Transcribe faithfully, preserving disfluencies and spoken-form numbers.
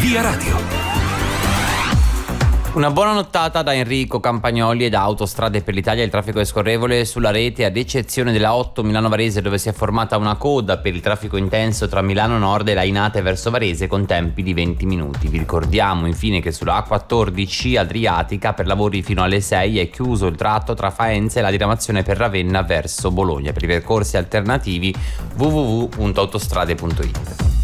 Via Radio. Una buona nottata da Enrico Campagnoli e da Autostrade per l'Italia. Il traffico è scorrevole sulla rete, ad eccezione della otto Milano Varese, dove si è formata una coda per il traffico intenso tra Milano Nord e Lainate verso Varese con tempi di venti minuti. Vi ricordiamo infine che sulla A quattordici Adriatica per lavori fino alle sei è chiuso il tratto tra Faenza e la diramazione per Ravenna verso Bologna. Per i percorsi alternativi w w w punto autostrade punto i t.